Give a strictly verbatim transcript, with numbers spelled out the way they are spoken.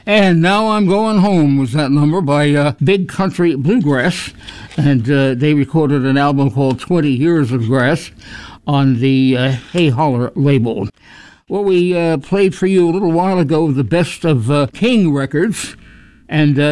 And Now I'm Going Home was that number by uh, Big Country Bluegrass. And uh, they recorded an album called twenty Years of Grass on the uh, Hey Holler label. Well, we uh, played for you a little while ago the best of uh, King records. And uh,